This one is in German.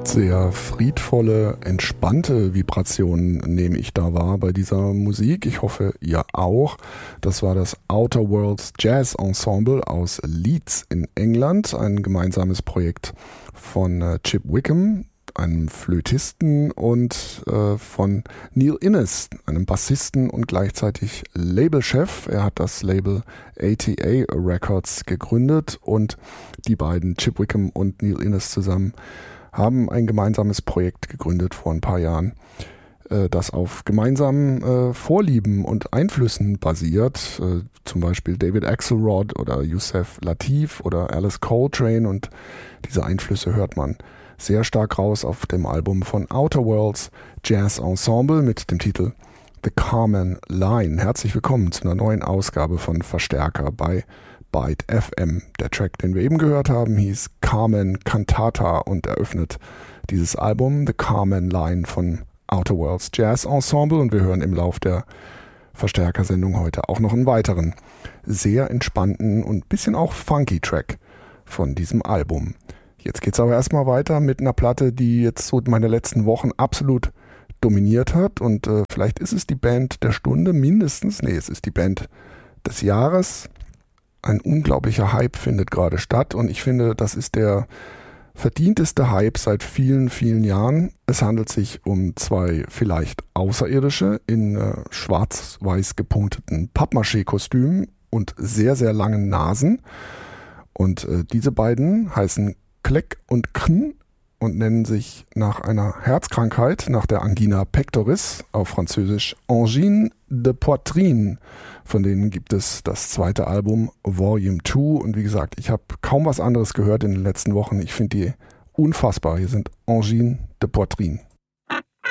Sehr friedvolle, entspannte Vibrationen nehme ich da wahr bei dieser Musik. Ich hoffe, ihr auch. Das war das Outer Worlds Jazz Ensemble aus Leeds in England, ein gemeinsames Projekt von Chip Wickham, einem Flötisten, und von Neil Innes, einem Bassisten und gleichzeitig Labelchef. Er hat das Label ATA Records gegründet und die beiden, Chip Wickham und Neil Innes zusammen, haben ein gemeinsames Projekt gegründet vor ein paar Jahren, das auf gemeinsamen Vorlieben und Einflüssen basiert, zum Beispiel David Axelrod oder Yusef Lateef oder Alice Coltrane, und diese Einflüsse hört man sehr stark raus auf dem Album von Outer Worlds Jazz Ensemble mit dem Titel The Carmen Line. Herzlich willkommen zu einer neuen Ausgabe von Verstärker bei Byte FM. Der Track, den wir eben gehört haben, hieß Carmen Cantata und eröffnet dieses Album The Carmen Line von Outer Worlds Jazz Ensemble, und wir hören im Lauf der Verstärkersendung heute auch noch einen weiteren sehr entspannten und bisschen auch funky Track von diesem Album. Jetzt geht's aber erstmal weiter mit einer Platte, die jetzt so meine letzten Wochen absolut dominiert hat, und vielleicht ist es die Band der Stunde mindestens, es ist die Band des Jahres. Ein unglaublicher Hype findet gerade statt, und ich finde, das ist der verdienteste Hype seit vielen, vielen Jahren. Es handelt sich um zwei vielleicht Außerirdische in schwarz-weiß gepunkteten Pappmaché-Kostümen und sehr, sehr langen Nasen. Und diese beiden heißen Kleck und Kn und nennen sich nach einer Herzkrankheit, nach der Angina pectoris, auf Französisch Angine de Poitrine. Von denen gibt es das zweite Album Volume 2, und wie gesagt, ich habe kaum was anderes gehört in den letzten Wochen. Ich finde die unfassbar. Hier sind Angine de Poitrine.